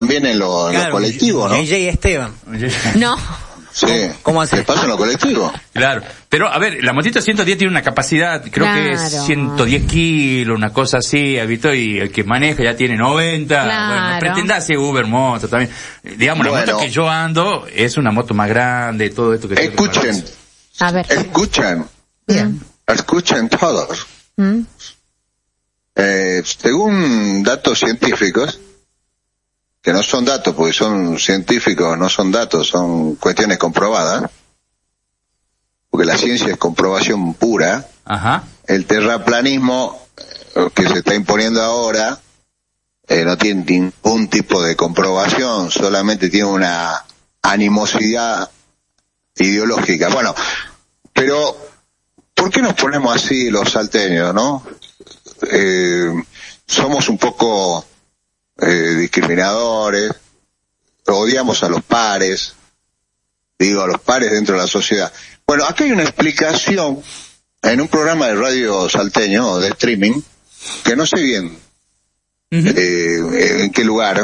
también en los colectivos, ¿no? DJ Esteban. No. Sí. ¿Cómo hace? ¿Qué pasa en los colectivos? Claro. Pero, a ver, la motito 110 tiene una capacidad, creo que es 110 kilos, una cosa así, ¿visto? Y el que maneja ya tiene 90. Claro. Bueno, no pretenda hacer Uber moto también. Digamos, la moto que yo ando es una moto más grande, todo esto que... Escuchen. A ver. Escuchen todos. Según datos científicos, que no son datos porque son científicos, no son datos, son cuestiones comprobadas, porque la ciencia es comprobación pura. Ajá. El terraplanismo que se está imponiendo ahora no tiene ningún tipo de comprobación, solamente tiene una animosidad ideológica. Bueno, pero ¿por qué nos ponemos así los salteños, no? Somos un poco discriminadores, odiamos a los pares, a los pares dentro de la sociedad. Bueno, acá hay una explicación en un programa de radio salteño, de streaming, que no sé bien en qué lugar,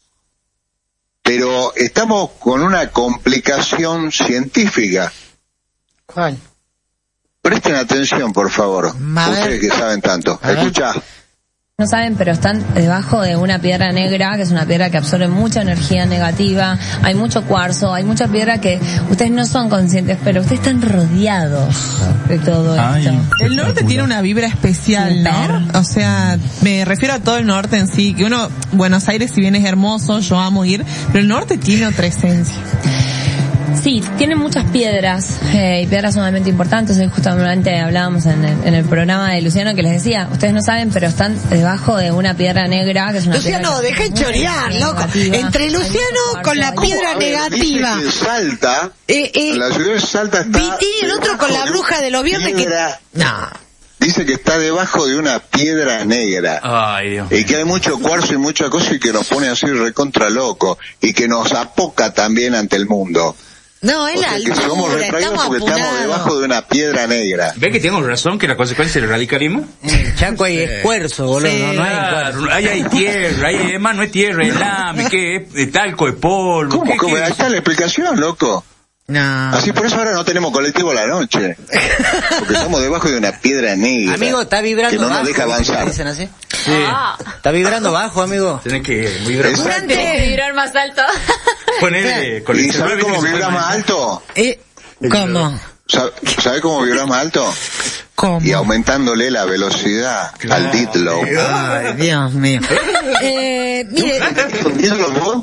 pero estamos con una complicación científica. ¿Cuál? Presten atención, por favor, ustedes que saben tanto. Escuchá. No saben, pero están debajo de una piedra negra, que es una piedra que absorbe mucha energía negativa. Hay mucho cuarzo, hay mucha piedra que ustedes no son conscientes, pero ustedes están rodeados de todo esto. El norte tiene una vibra especial, ¿no? O sea, me refiero a todo el norte en sí, que uno, Buenos Aires si bien es hermoso, yo amo ir, pero el norte tiene otra esencia. Sí, tienen muchas piedras, y piedras sumamente importantes. Hoy justamente hablábamos en el programa de Luciano que les decía, ustedes no saben, pero están debajo de una piedra negra, que es una Luciano, piedra... dejen chorear, loco. Entre Luciano con la piedra negativa. Dice que Salta, la ciudad de Salta está... Y el otro con la bruja de los viernes que... No. Dice que está debajo de una piedra negra. Ay, Dios. Y que hay mucho cuarzo y mucha cosa y que nos pone así recontra loco. Y que nos apoca también ante el mundo. No, es la altura, que somos retraídos porque estamos debajo de una piedra negra. ¿Ve que tengo razón que la consecuencia del radicalismo? Chaco hay esfuerzo, boludo, sí, no hay esfuerzo. Ahí hay tierra, ahí además no es tierra, es lame, ¿qué? Es talco, es polvo. ¿Cómo? Ahí está la explicación, loco. No. Así por eso ahora no tenemos colectivo a la noche. Porque estamos debajo de una piedra negra. Amigo, está vibrando que no bajo. Nos deja avanzar. ¿Dicen así? Sí. Está vibrando bajo, amigo. Tenés que vibrar más alto. Tenés que vibrar más alto. Ponerle con ¿Y sabés cómo vibrar más alto? ¿Cómo? ¿Sabés cómo vibrar más alto? ¿Cómo? Y aumentándole la velocidad al Ditlow. Ay, Dios mío. Mire. ¿Ditlow?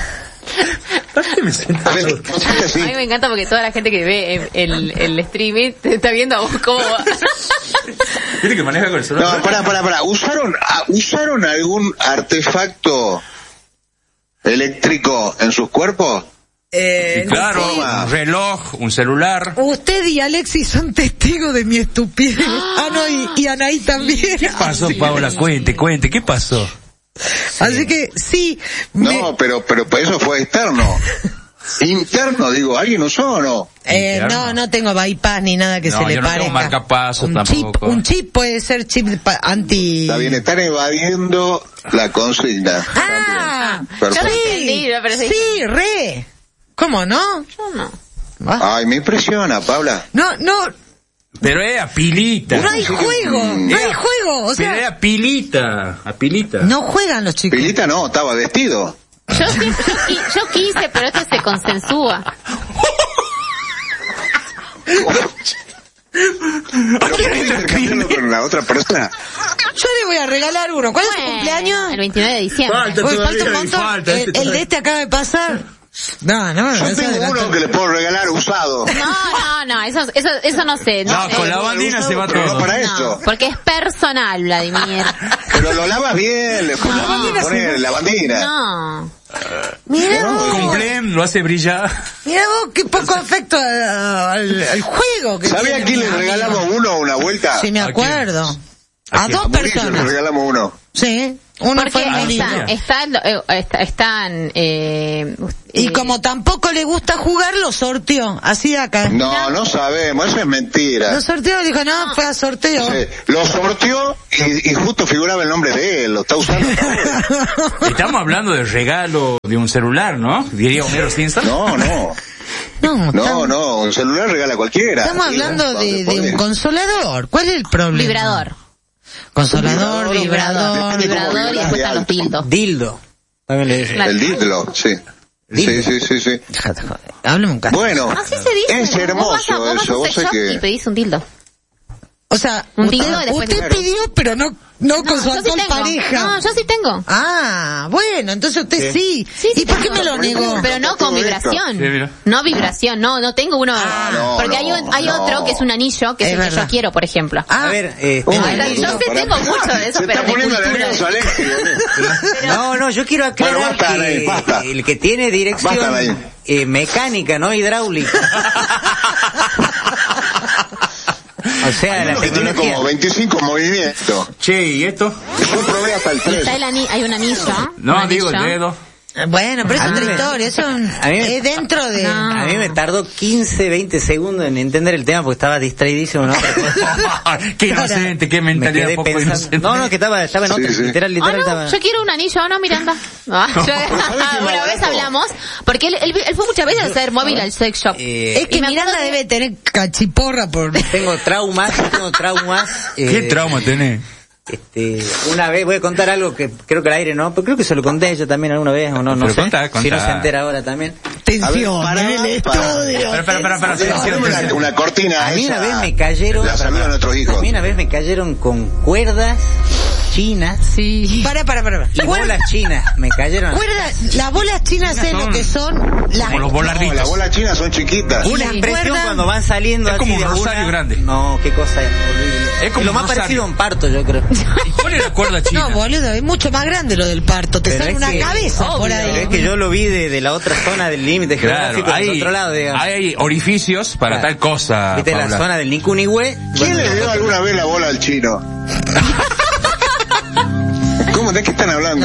A mí me encanta porque toda la gente que ve el streaming te está viendo a vos cómo va. ¿Tiene que manejar con el celular? No, pará. ¿Usaron algún artefacto eléctrico en sus cuerpos? Sí, claro, un reloj, un celular. Usted y Alexis son testigos de mi estupidez. No, y Anaí también. ¿Qué pasó, Paola? Cuente, ¿qué pasó? Así que sí. No, pero eso fue externo. Interno, digo, ¿alguien usó o no? No tengo bypass ni nada que se le parezca. No tengo marcapasos tampoco. Un chip puede ser chip anti... Está bien, están evadiendo la consigna. Sí, re. ¿Cómo no? Yo no. Ay, me impresiona, Paula. No. Pero es a pilita. No hay juego, o sea... Pero es a pilita. No juegan los chicos. Pilita no, estaba vestido. Yo quise, pero esto se consensúa. ¿Pero qué intercambiarlo con la otra persona? Yo le voy a regalar uno. ¿Cuál es su cumpleaños? El 29 de diciembre. Falta un montón. El de este acaba de pasar. No. Yo tengo uno que le puedo regalar usado. No, eso no sé. No, con la bandina se va todo. No para eso. Porque es personal, Vladimir. Pero lo lavas bien, le pones la bandina. No. Mira vos. Cumplen, lo hace brillar. Mira vos, qué poco afecto al juego. ¿Sabés a quién le regalamos uno una vuelta? Sí, me acuerdo. A dos personas. Le regalamos uno. Sí. Porque están y como tampoco le gusta jugar, lo sorteó, así de acá. No sabemos, eso es mentira. Lo sorteó, dijo, no, fue a sorteo. Sí, lo sorteó y justo figuraba el nombre de él, lo está usando. Estamos hablando de regalo de un celular, ¿no? Diría Homero Simpson. No, un celular regala cualquiera. Estamos hablando de un consolador. ¿Cuál es el problema? Vibrador. Consolador, vibrador y después están los dildos. Dildo. También le dicen. El dildo, sí. Sí. Háblame un caso. Bueno, así se dice. es hermoso vos vas a eso. un sex shop y pedís un dildo. O sea, un dildo y después usted pidió, pero no con su actual pareja. No, yo sí tengo. Ah, bueno, entonces usted sí. ¿Y por qué me lo negó? Pero no con vibración. No vibración, no tengo uno. Porque hay otro que es un anillo, que es el que yo quiero, por ejemplo. A ver, yo sí tengo mucho de eso, pero de cultura. No, yo quiero aclarar que el que tiene dirección mecánica, no hidráulica. O sea, la que tiene como 25 movimientos. Che, ¿y esto? Yo probé hasta el 3. Hay un anillo. No, digo el dedo. Bueno, pero es otra historia, eso es dentro de... A mí me tardó 15, 20 segundos en entender el tema porque estaba distraidísimo en otra cosa. Qué inocente, qué mentalidad poco inocente. No, que estaba en otra, literal estaba... Yo quiero un anillo, no, Miranda. Una vez hablamos, porque él fue muchas veces a hacer móvil al sex shop. Es que Miranda debe tener cachiporra por... Tengo traumas. ¿Qué trauma tenés? Una vez voy a contar algo que creo que al aire no, pero creo que se lo conté yo también alguna vez o no sé. Contá. Si no se entera ahora también. Tensión en el estudio. Espera, una cortina. A mí una vez me cayeron. La salud de nuestros hijos. A mí una vez me cayeron con cuerdas chinas. Sí. Para. Y bolas chinas, me cayeron. Las bolas chinas es lo que son. Como los bolarditos. Las bolas chinas son chiquitas. Una impresión cuando van saliendo es así como un de rosario grande. No, qué cosa horrible. Es como lo más parecido a un parto, yo creo. ¿Y cuál es la cuerda china? No, boludo, es mucho más grande lo del parto. Te sale una cabeza por ahí. Pero es que yo lo vi de la otra zona del límite geográfico, del otro lado, digamos. Hay orificios para tal cosa. Viste, la zona del Nicunigüe. ¿Quién le dio alguna vez la bola al chino? ¿Cómo? ¿De qué están hablando?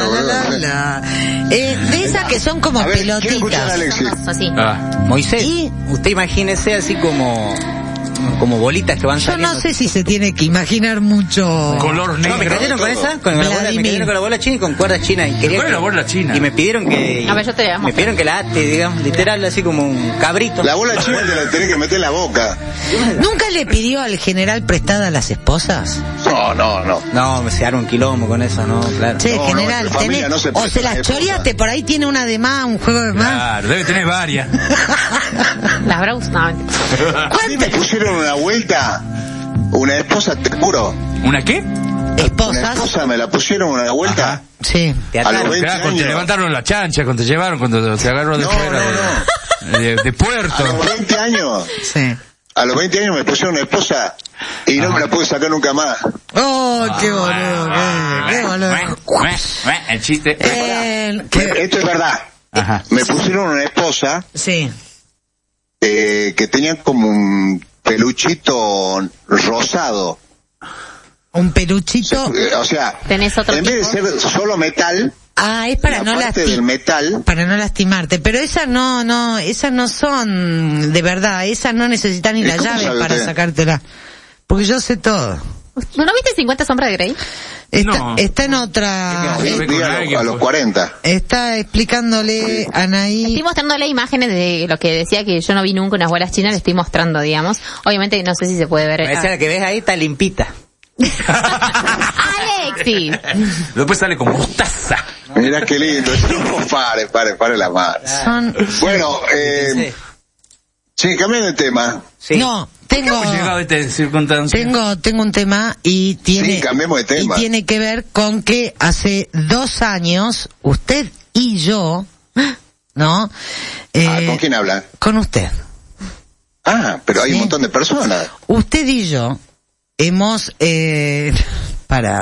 De esas que son como pelotitas. Así. Moisés, usted imagínese así como bolitas que van saliendo. Yo no sé si se tiene que imaginar mucho. Color negro. No, me cayeron con esa, me cayeron con la bola china y con cuerdas chinas. ¿Cuál es la bola china? Y me pidieron que... A ver, yo te me pidieron que la ate, digamos, literal, así como un cabrito. La bola china te la tenés que meter en la boca. ¿Nunca le pidió al general prestada a las esposas? No. No, se arma un quilombo con eso, ¿no? Claro. Che, general, o se las choreaste, por ahí tiene una de más, un juego de más. Claro, debe tener varias. Las Braus, no. ¿Cuántas pusieron una vuelta? Una esposa, te juro. ¿Una qué? Esposas. Una esposa me la pusieron una vuelta. Ajá. Sí. A los 20 Cuando te años. levantaron la chancha, cuando te llevaron, cuando te agarró de fuera de puerto. A los 20 años. Sí. A los 20 años me pusieron una esposa y no me la pude sacar nunca más. Oh, qué boludo, qué boludo. El chiste. Esto es verdad. Ajá. Me pusieron una esposa Sí. que tenía como un peluchito rosado. Un peluchito. O sea, ¿Tenés otro en vez de ser solo metal, Es para no del metal. para no lastimarte, pero esas no son de verdad, esas no necesitan ni la ¿Cómo llave sabe para usted? sacártela. Porque yo sé todo. ¿No viste 50 sombras de Grey? Está en otra. A los 40. Está explicándole a Anaí. Estoy mostrándole imágenes de lo que decía que yo no vi nunca unas bolas chinas, le estoy mostrando, digamos. Obviamente no sé si se puede ver. Esa la que ves ahí está limpita. Alexis. Después sale con mostaza. Mirá qué lindo. Pare la mano. Bueno, sí, cambiando de tema. Sí. No, tengo llegado a esta circunstancia? tengo un tema y tiene Sí, cambiemos de tema. y tiene que ver con que hace 2 años usted y yo, ¿no? ¿Con quién habla? Con usted. Pero hay Sí. un montón de personas. Usted y yo hemos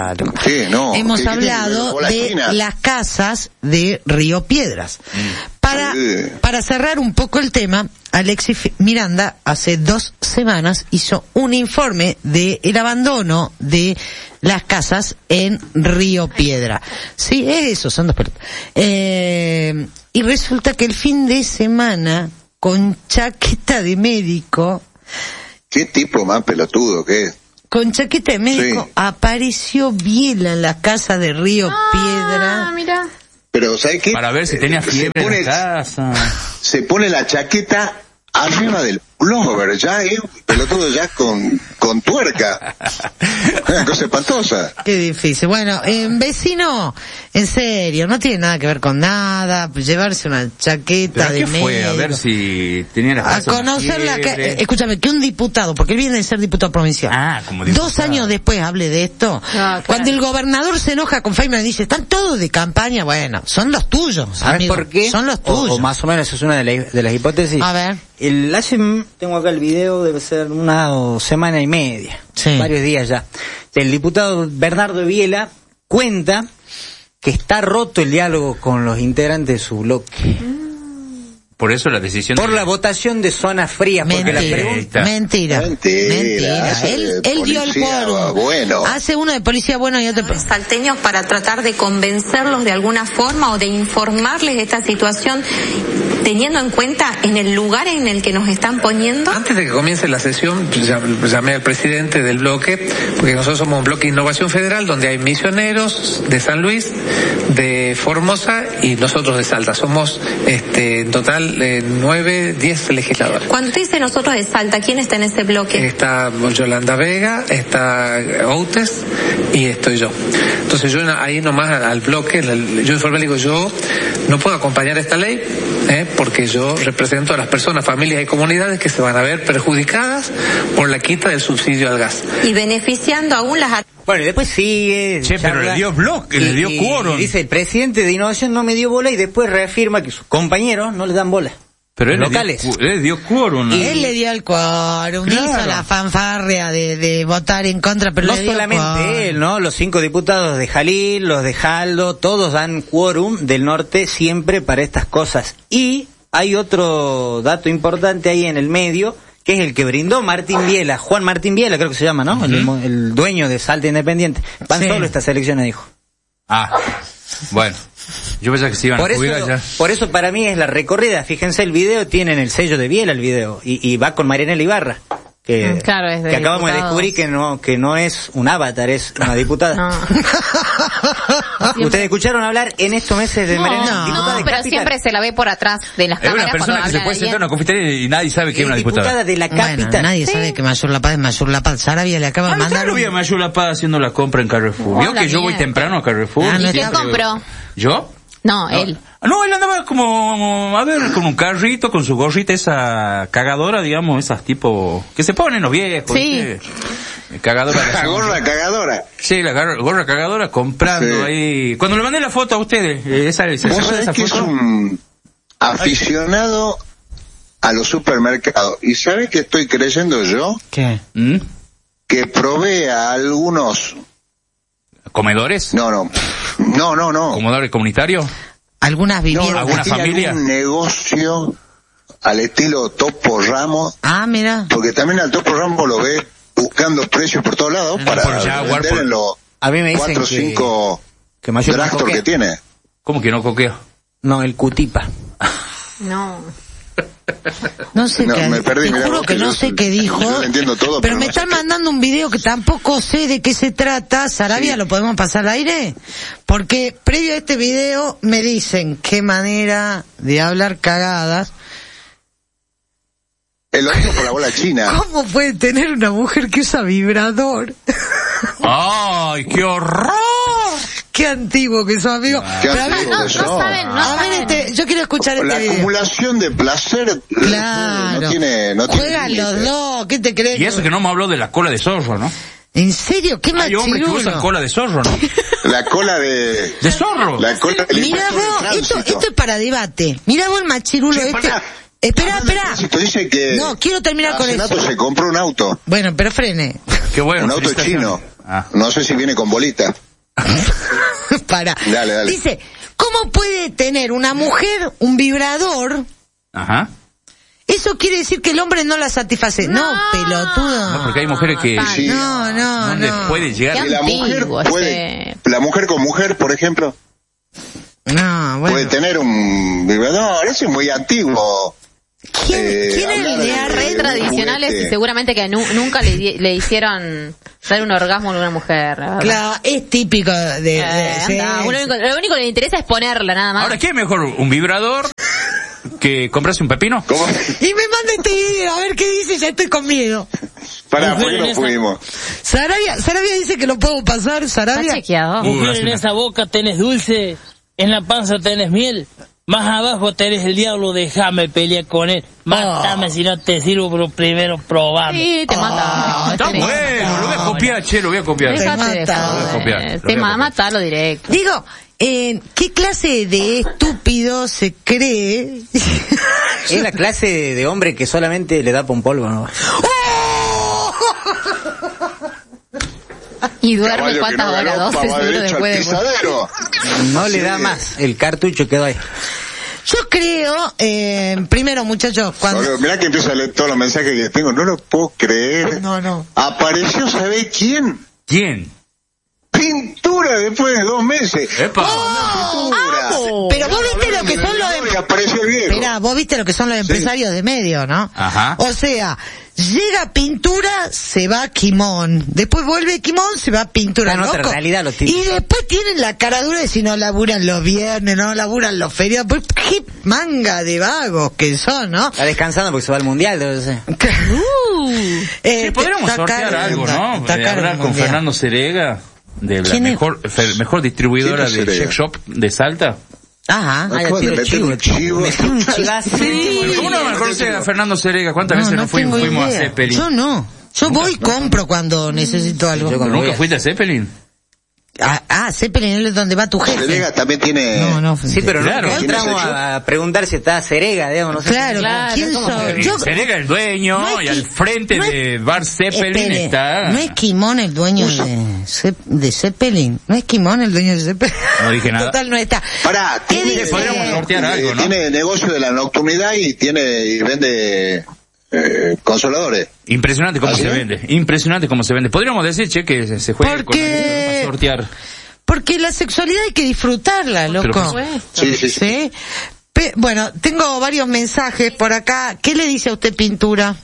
hemos hablado de las casas de Río Piedras. para cerrar un poco el tema, Alexis Miranda hace 2 semanas hizo un informe de el abandono de las casas en Río Piedra. Sí, eso, son 2 pelotas. Y resulta que el fin de semana, con chaqueta de médico... ¿Qué tipo más pelotudo que es? Con chaqueta de médico, apareció Biela en la casa de Río Piedra. Mira. Pero, ¿sabes qué? Para ver si tenía fiebre en la casa. Se pone la chaqueta arriba del pullover, ya es un pelotudo ya con tuerca. Una cosa espantosa. Qué difícil. Bueno, vecino, en serio, no tiene nada que ver con nada, llevarse una chaqueta de médico. Fue a ver si tenía la casa. A conocerla, escúchame, que un diputado, porque él viene de ser diputado provincial. Como diputado. 2 años después hable de esto. Claro. Cuando el gobernador se enoja con Feynman y dice, están todos de campaña, bueno, son los tuyos. ¿Sabes amigo, por qué? Son los tuyos. O más o menos es una de las hipótesis. A ver. Tengo acá el video, debe ser una semana y media, varios días ya. El diputado Bernardo Biela cuenta que está roto el diálogo con los integrantes de su bloque. Por eso la decisión... Por la votación de zonas frías. Mentira, porque la pregunta... Mentira. Él dio el quórum. Bueno. Hace uno de policía bueno y otro... Salteños para tratar de convencerlos de alguna forma o de informarles de esta situación, teniendo en cuenta en el lugar en el que nos están poniendo. Antes de que comience la sesión, llamé al presidente del bloque, porque nosotros somos un bloque de innovación federal donde hay misioneros de San Luis, de Formosa y nosotros de Salta. Somos en total 9, 10 legisladores. Cuando usted dice nosotros de Salta, ¿quién está en ese bloque? Está Yolanda Vega, está Outes y estoy yo. Entonces yo ahí nomás al bloque, yo informé, le digo, yo no puedo acompañar esta ley, porque yo represento a las personas, familias y comunidades que se van a ver perjudicadas por la quita del subsidio al gas. Y beneficiando aún las... Bueno, y después sigue... pero le dio bloque, le dio quórum. Dice, el presidente de Innovación no me dio bola y después reafirma que sus compañeros no le dan bola. Pero él locales. Le dio quórum. Y él le dio el quórum, hizo la fanfarria de votar en contra, pero no le dio solamente quórum. Él, ¿no? Los 5 diputados de Jalil, los de Jaldo, todos dan quórum del norte siempre para estas cosas. Y hay otro dato importante ahí en el medio, que es el que brindó Martín Biela, Juan Martín Biela creo que se llama, ¿no? Uh-huh. El dueño de Salta Independiente. Van solo estas elecciones, dijo. Bueno. Yo pensaba que se iban a jubilar ya. Por eso para mí es la recorrida. Fíjense, el video tienen el sello de Biela, el video. Y va con Marianela Ibarra. Que acabamos de descubrir que no es un avatar, es una diputada. No. ¿Ustedes escucharon hablar en estos meses de Marianela? No, pero siempre se la ve por atrás de las cámaras. Es una persona que se puede sentar en una confitería y nadie sabe que es una diputada. De la capital. Bueno, nadie sabe que Mayur La Paz es Mayur La Paz. Sarabia le acaba de mandar... Yo vi a Mayur La Paz haciendo la compra en Carrefour. Vio que yo voy temprano a Carrefour. ¿Y quién compró? ¿Yo? No, él. No, él andaba como, con un carrito, con su gorrita esa cagadora, digamos, esas tipo, que se ponen los viejos. Sí. Cagadora. La gorra cagadora. Sí, la gorra cagadora, comprando ahí. Cuando le mandé la foto a ustedes, ¿Vos sabés que es un aficionado a los supermercados? ¿Y sabés qué estoy creyendo yo? ¿Qué? Que provee a algunos... ¿Comedores? No. ¿Comedores comunitarios? Algunas viviendas. ¿Alguna familia? Un negocio al estilo Topo Ramos. Mira. Porque también al Topo Ramos lo ve buscando precios por todos lados para vender en los a mí me dicen 4 o 5 Dragstore que tiene. ¿Cómo que no coquea? No, el Cutipa. No sé qué. Me perdí, te juro que no sé qué dijo. Yo lo entiendo todo, pero me están mandando un video que tampoco sé de qué se trata. Sarabia, ¿lo podemos pasar al aire? Porque previo a este video me dicen qué manera de hablar cagadas. El oído por la bola china. ¿Cómo puede tener una mujer que usa vibrador? ¡Ay, qué horror! Qué antiguo que sos, amigo. No saben. Yo quiero escuchar este video. La acumulación de placer. Claro. No tiene juegan los dos, ¿qué te crees? Y eso que no me habló de la cola de zorro, ¿no? ¿En serio? ¿Qué machirulo? Hay hombres que usan cola de zorro, ¿no? La cola de zorro. La cola de... Mira vos, esto es para debate. Mira vos el machirulo Espera. Dice que no, quiero terminar con eso. Se compró un auto. Bueno, pero frene. Qué bueno. Un auto chino. No sé si viene con bolita. Dale. Dice, ¿Cómo puede tener una mujer un vibrador? Ajá. Eso quiere decir que el hombre no la satisface. No, pelotudo. No, porque hay mujeres que Sí. No. les puede llegar. Y la mujer puede, la mujer con mujer, por ejemplo, No, bueno. puede tener un vibrador. Eso es muy antiguo. ¿Quién es hablar ideas de- Re tradicionales y seguramente que nunca le hicieron dar un orgasmo a una mujer. Claro, es típico de sí. Anda, lo único que le interesa es ponerla, nada más. Ahora, ¿qué es mejor? ¿Un vibrador que comprarse un pepino? ¿Cómo? Y me manda este video, a ver qué dice, ya estoy con miedo. Pará, ¿por qué no fuimos? Sarabia dice que lo puedo pasar, Está Sarabia. chequeado. Mujer, en esa boca tenés dulce, en la panza tenés miel, más abajo tenés el diablo, déjame pelear con él. Mátame si no te sirvo, pero primero probame. Sí, te mata. Está bueno, lo voy a copiar, che, lo voy a copiar. Déjate de mata. Lo voy a copiar, lo joder. voy Te a copiar. matalo directo. Digo, ¿qué clase de estúpido se cree? Es la clase de hombre que solamente le da por un polvo, ¿no? Y duerme Caballo que cuántas no ganó, horas, 12 pa' seguro derecho al después de... pisadero. No le Sí. da más. El cartucho quedó ahí. Yo creo, primero muchachos, cuando... Boludo, mirá que empiezo a leer todos los mensajes que tengo. No lo puedo creer. No. Apareció, ¿sabés quién? ¿Quién? Pintura después de 2 meses. ¡Epa! Pintura. Pero vos viste lo que son los... Y apareció el viejo. Esperá, vos viste lo que son los empresarios de medio, ¿no? Ajá. O sea, llega Pintura, se va Quimón. Después vuelve Quimón, se va Pintura. Está en otra loco. realidad los tipos. Y después tienen la cara dura de si no laburan los viernes, no laburan los feriados. Pues qué manga de vagos que son, ¿no? Está descansando porque se va al mundial, debe ser. Sí, podríamos está sortear caro, algo, ¿no? está caro Hablar el con mundial. Fernando Cerega, de la ¿Quién es? mejor distribuidora ¿Quién es de Cerega? Sex Shop de Salta. Ajá. Ah, ya Acabo de tiro meter un chivo. Metí un chivazo. Pero ¿cómo no me conoces a Fernando Cerega? ¿Cuántas veces nos tengo fuimos a idea. Zeppelin? Yo no. Yo voy y compro cuando necesito algo. Yo cuando ¿Nunca voy a- fuiste a Zeppelin? Zeppelin es donde va tu jefe. Cerega también tiene... No. Sí, pero Claro. no entramos a preguntar si está Cerega, digamos, no sé. Claro, Claro, ¿quién ¿cómo soy? que? Yo, Cerega el dueño No es y al que- frente no es- de Bar Zeppelin espere, está... ¿no es Quimón el dueño de Zeppelin? ¿No es Quimón el dueño de Zeppelin? No dije nada. Total, no está. Pará, ¿Qué tiene, dice? Podríamos sortear algo, ¿no? tiene negocio de la nocturnidad y vende consoladores. Impresionante cómo ¿Ah, se sí? vende. Impresionante cómo se vende. Podríamos decir, che, que se juegue ¿Por con qué? para sortear. Porque la sexualidad hay que disfrutarla, Pero loco. por supuesto. Sí. ¿Sí? Bueno, tengo varios mensajes por acá. ¿Qué le dice a usted Pintura?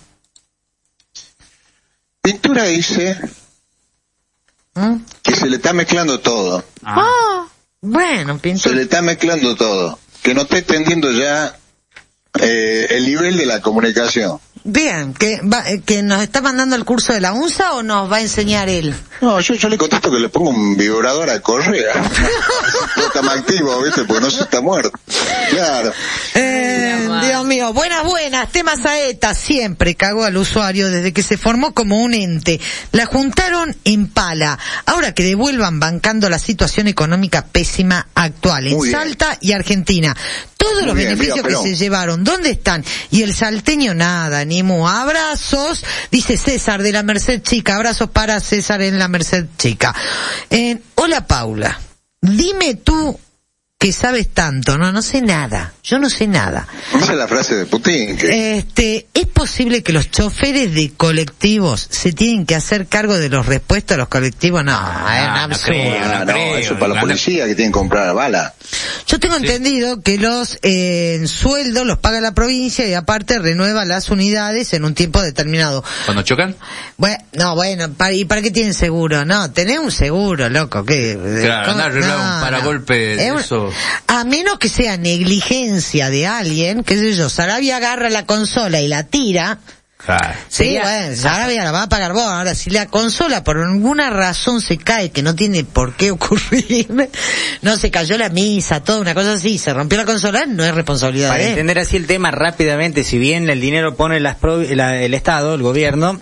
Pintura dice ¿Mm? que se le está mezclando todo. Bueno, Se Pintura. le está mezclando todo. Que no está entendiendo ya el nivel de la comunicación. Bien, que nos está mandando el curso de la UNSA o nos va a enseñar él. No, yo le contesto que le pongo un vibrador a Correa. No está más activo, ¿viste? Porque no se está muerto. Claro. Dios mío, buenas, temas Saeta siempre cagó al usuario desde que se formó como un ente. La juntaron en pala. Ahora que devuelvan bancando la situación económica pésima actual en Muy bien. Salta y Argentina. Todos los Muy bien, beneficios viva que Perón. se llevaron, ¿dónde están? Y el salteño nada, ni mu. Abrazos, dice César de la Merced Chica. Abrazos para César en la Merced Chica. Hola Paula, dime tú que sabes tanto. No sé nada. Yo no sé nada. Esa es la frase de Putin. Que... ¿Es posible que los choferes de colectivos se tienen que hacer cargo de los repuestos a los colectivos? No, es un absurdo. creo, eso para los policías que tienen que comprar bala. Yo tengo entendido que los sueldos los paga la provincia y aparte renueva las unidades en un tiempo determinado. ¿Cuando chocan? ¿y para qué tienen seguro? No, tenés un seguro, loco. ¿Qué? Claro, andá a arreglar un paragolpe de eso. A menos que sea negligencia de alguien, qué sé yo, Sarabia agarra la consola y la tira. Claro. Sí, bueno, Sarabia la va a pagar vos. Ahora, si la consola por alguna razón se cae, que no tiene por qué ocurrir, no se cayó la misa, toda una cosa así, se rompió la consola, no es responsabilidad Para de él. entender así el tema rápidamente, si bien el dinero pone el Estado, el gobierno,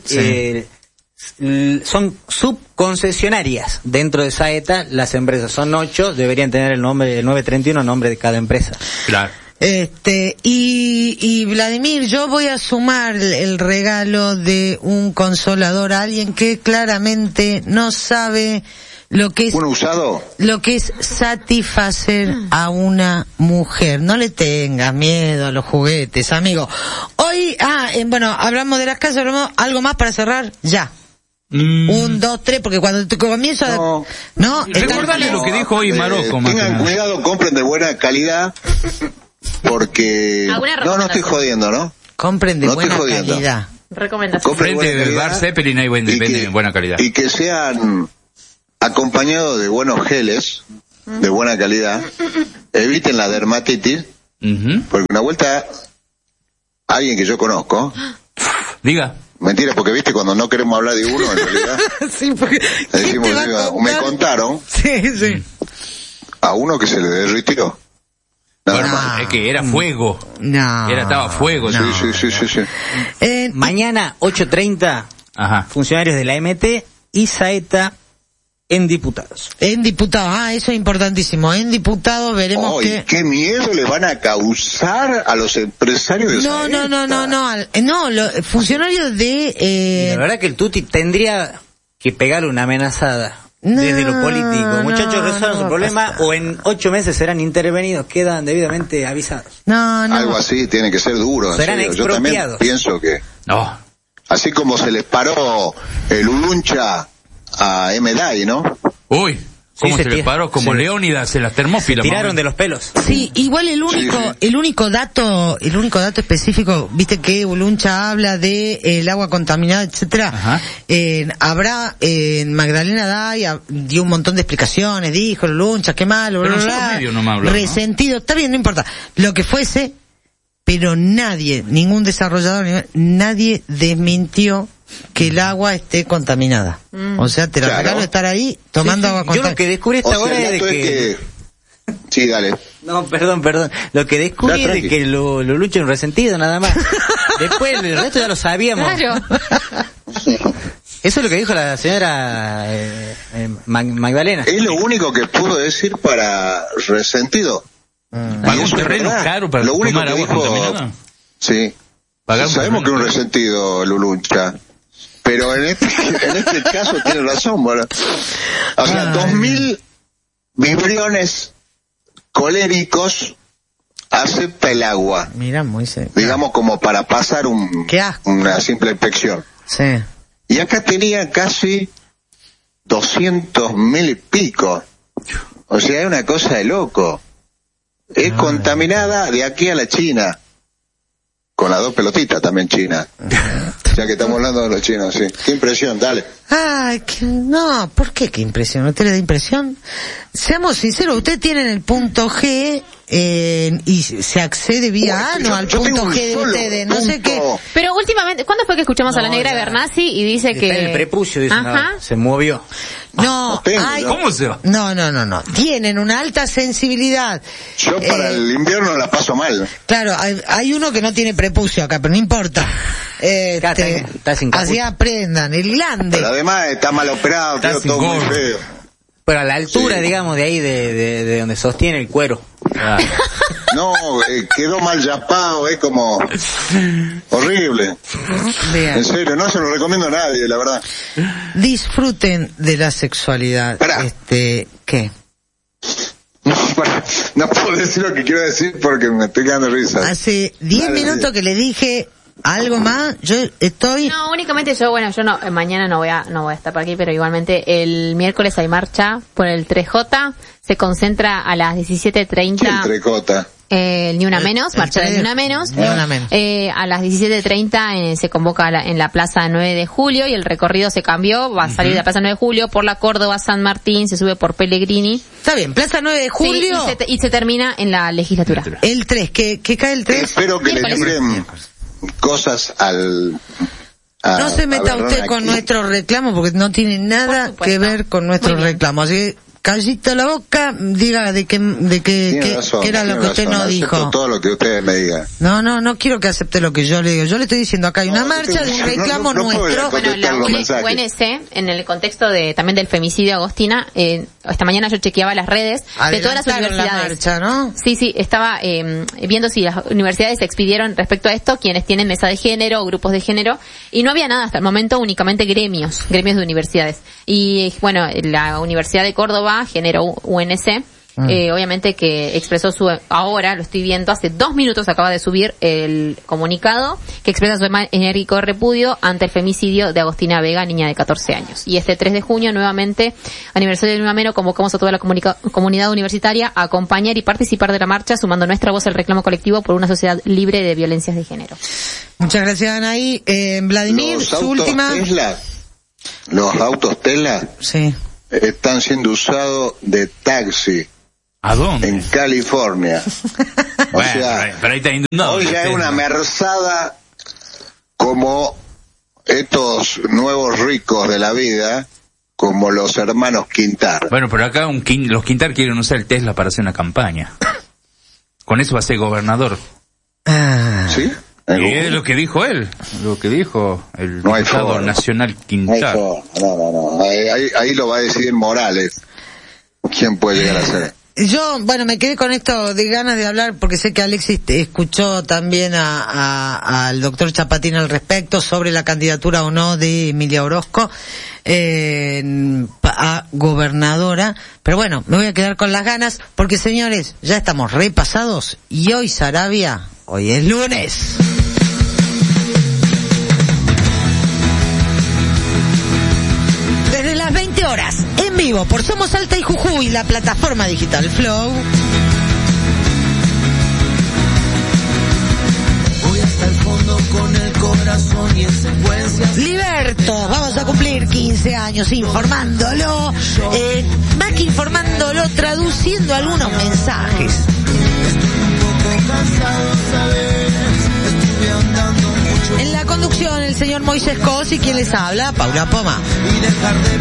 son subconcesionarias dentro de Saeta. Las empresas son 8, deberían tener el 931 nombre de cada empresa. Claro. Y Vladimir, yo voy a sumar el regalo de un consolador a alguien que claramente no sabe lo que es ¿uno usado? Lo que es satisfacer a una mujer. No le tengas miedo a los juguetes, amigo. Hoy, bueno, hablamos de las casas, hablamos algo más para cerrar, ya. 1, 2, 3, porque cuando te comienzo a... No, recordale lo que dijo hoy Marocco. Tengan cuidado, compren de buena calidad, porque... No estoy jodiendo, ¿no? Compren de buena calidad. Recomendación. Frente de Bar Zeppelin hay venden buena calidad. Y que sean acompañados de buenos geles, de buena calidad. Eviten la dermatitis, porque una vuelta, alguien que yo conozco... Diga. Mentira, porque viste, cuando no queremos hablar de uno, en realidad, sí, porque decimos, me contaron a uno que se le derritió. Es que era fuego. Estaba fuego. Sí. Mañana, 8:30, funcionarios de la MT y Saeta en diputados. En diputados, eso es importantísimo. En diputados veremos que... ¿Qué miedo le van a causar a los empresarios de Saeta? No, los funcionarios de... La verdad que el Tuti tendría que pegarle una amenazada. Desde lo político. Muchachos, resuelvan su problema o en 8 meses serán intervenidos, quedan debidamente avisados. Algo así tiene que ser duro. Serán expropiados. Yo también pienso que... Así como se les paró el Uluncha a M-Day, ¿no? Uy, ¿cómo se le paró? Como Leónidas en las Termópilas. Se tiraron de los pelos. Sí, igual el único dato específico, viste que Uluncha habla de el agua contaminada, etcétera. Habrá en Magdalena Day dio un montón de explicaciones, dijo Uluncha, qué malo, resentido, está bien, no importa. Lo que fuese, pero nadie, ningún desarrollador, nadie desmintió que el agua esté contaminada. O sea, te la regalo estar ahí tomando agua contaminada. Yo lo que descubrí esta hora es de que... Sí, dale. No, perdón. Lo que descubrí es de que lo lucha un resentido nada más. Después el resto ya lo sabíamos. Claro. Eso es lo que dijo la señora Magdalena. Es lo único que pudo decir para resentido. ¿Pagó un terreno caro para tomar agua contaminada? Sí. Sabemos que es un resentido, Luluncha. Pero en este caso tiene razón, ¿verdad? O sea, 2000 vibriones coléricos acepta el agua. Mira, Moisés. Digamos como para pasar una simple inspección. Sí. Y acá tenían casi 200.000 y pico. O sea, es una cosa de loco. Es contaminada de aquí a la China. Con las 2 pelotitas también China. Ya que estamos hablando de los chinos, sí. Qué impresión, dale. No, ¿por qué qué impresión? ¿No te le da impresión? Seamos sinceros, usted tiene el punto G y se accede vía ano al punto G de ustedes, no sé qué. Pero últimamente, ¿cuándo fue que escuchamos a la negra Bernasi y dice que... Está en el prepucio, dice, se movió. ¿Cómo se va? No. Tienen una alta sensibilidad. Yo para el invierno la paso mal. Claro, hay uno que no tiene prepucio acá, pero no importa. Está sin capucha. Así aprendan, el glande. Pero además está mal operado, quedó todo muy feo. Pero a la altura, digamos, de ahí, de donde sostiene el cuero. No, quedó mal yapado, es como horrible. Bien. En serio, no se lo recomiendo a nadie, la verdad. Disfruten de la sexualidad. ¿Qué? No puedo decir lo que quiero decir porque me estoy quedando risa. Hace 10 minutos que le dije algo más, yo estoy... No, únicamente yo no, mañana no voy a estar por aquí, pero igualmente el miércoles hay marcha por el 3J, se concentra a las 17:30. ¿Quién 3J? Ni una menos, marcha de Ni una menos. A las 17:30 se convoca en la Plaza 9 de Julio y el recorrido se cambió, va a salir de la Plaza 9 de Julio por la Córdoba San Martín, se sube por Pellegrini. Está bien, Plaza 9 de Julio. Sí, y se termina en la legislatura. El 3, ¿qué cae el 3? Espero que le libren cosas no se meta usted con nuestro reclamo porque no tiene nada que ver con nuestro reclamo, así que callito la boca, diga de que era lo que usted no dijo. Todo lo que ustedes me digan. No quiero que acepte lo que yo le digo. Yo le estoy diciendo acá hay una marcha de un reclamo nuestro. Bueno, la UNC, en el contexto también del femicidio Agostina, esta mañana yo chequeaba las redes de todas las universidades. La marcha, ¿no? Sí, estaba viendo si las universidades expidieron respecto a esto, quienes tienen mesa de género o grupos de género, y no había nada hasta el momento, únicamente gremios de universidades. Y bueno, la Universidad de Córdoba, Género UNC, obviamente que expresó ahora lo estoy viendo, hace 2 minutos acaba de subir el comunicado que expresa su enérgico repudio ante el femicidio de Agostina Vega, niña de 14 años. Y este 3 de junio, nuevamente, aniversario del 1 de enero, convocamos a toda la comunidad universitaria a acompañar y participar de la marcha, sumando nuestra voz al reclamo colectivo por una sociedad libre de violencias de género. Muchas gracias, Anaí. Vladimir, su última. Los autos Tesla están siendo usados de taxi. ¿A dónde? En California. Bueno, pero ahí está inundado. Hoy ya es una merzada como estos nuevos ricos de la vida, como los hermanos Quintar. Bueno, pero acá los Quintar quieren usar el Tesla para hacer una campaña. Con eso va a ser gobernador. ¿Sí? Y es lo que dijo él, lo que dijo el diputado nacional Quintar. No. Ahí lo va a decidir Morales. ¿Quién puede llegar a ser? Yo, me quedé con esto de ganas de hablar porque sé que Alexis escuchó también al doctor Chapatín al respecto sobre la candidatura o no de Emilia Orozco a gobernadora. Pero bueno, me voy a quedar con las ganas porque, señores, ya estamos repasados y hoy Sarabia, hoy es lunes. Desde las 20 horas, en vivo, por Somos Salta y Jujuy, la plataforma digital Flow. Voy hasta el fondo con el corazón y en secuencias. Liberto, vamos a cumplir 15 años informándolo, más que informándolo, traduciendo algunos mensajes. En la conducción, el señor Moisés Cos y quien les habla, Paula Poma. Y dejar de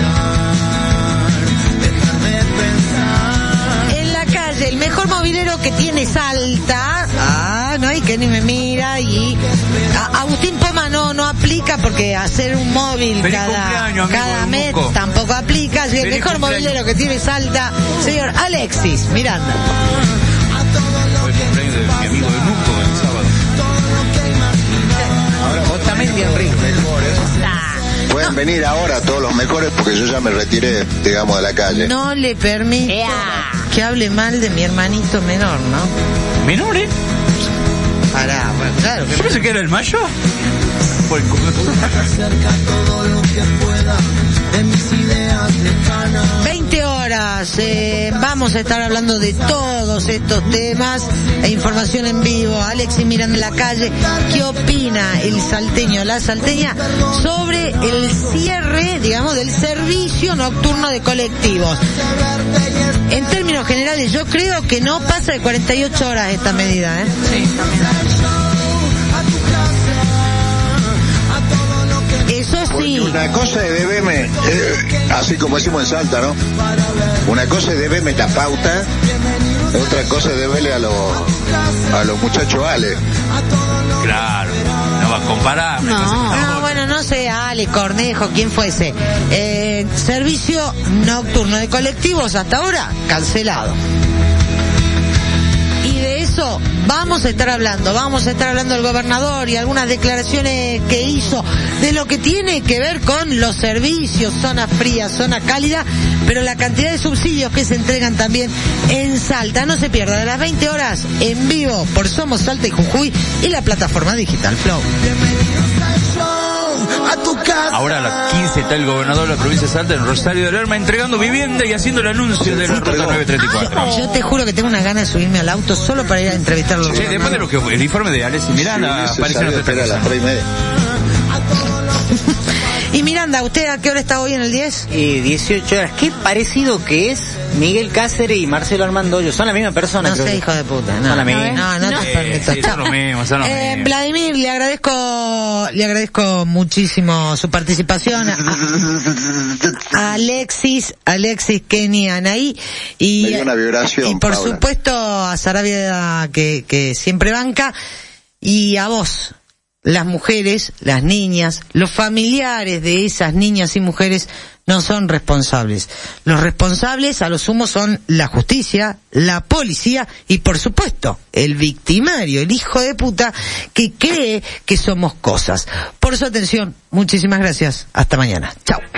pensar. En la calle, el mejor movilero que tiene Salta. No hay que ni me mira. Y Agustín Poma no aplica porque hacer un móvil cada mes tampoco aplica. Así que el mejor movilero que tiene Salta, señor Alexis Miranda. De mi amigo de Nuco el sábado. Ahora vos también bien rico. Pueden venir ahora todos los mejores porque yo ya me retiré, digamos, de la calle. No le permito que hable mal de mi hermanito menor, ¿no? ¿Menor, Pará, bueno, claro. Yo pensé que era el mayor. Acerca todo lo que pueda de mis ideas lejanas. 20 horas, vamos a estar hablando de todos estos temas e información en vivo. Alexis Miranda en la calle, ¿qué opina el salteño, la salteña sobre el cierre, digamos, del servicio nocturno de colectivos? En términos generales, yo creo que no pasa de 48 horas esta medida, Sí, también. Eso sí. Porque una cosa es DBM, así como decimos en Salta, ¿no? Una cosa es DBM la pauta, otra cosa es deberle a los muchachos Ale. Claro, no va a comparar. No, bueno, no sé, Ale, Cornejo, quien fuese. Servicio nocturno de colectivos hasta ahora cancelado. Y de eso vamos a estar hablando del gobernador y algunas declaraciones que hizo de lo que tiene que ver con los servicios, zona fría, zona cálida, pero la cantidad de subsidios que se entregan también en Salta. No se pierda, de las 20 horas en vivo por Somos Salta y Jujuy y la plataforma digital Flow. Ahora a las 15 está el gobernador de la provincia de Salta en Rosario de Lerma entregando vivienda y haciendo el anuncio de la ruta 934. Yo te juro que tengo una ganas de subirme al auto solo para ir a entrevistarlo. Sí, después de lo que el informe de Alexis Miranda apareció en nuestra a las 3:30. Y Miranda, ¿usted a qué hora está hoy en el 10? 18 horas. Qué parecido que es Miguel Cáceres y Marcelo Armando Hoyos. Son la misma persona. No sé, hijo de puta. No, son la misma. No te permito. Sí, son lo mismo, son lo mismo. Vladimir, le agradezco muchísimo su participación. A Alexis, Kenny, Anaí. Y, me dio una vibración, y por Paula. supuesto a Sarabia que siempre banca. Y a vos, las mujeres, las niñas, los familiares de esas niñas y mujeres no son responsables. Los responsables a lo sumo son la justicia, la policía y por supuesto el victimario, el hijo de puta que cree que somos cosas. Por su atención, muchísimas gracias. Hasta mañana. Chao.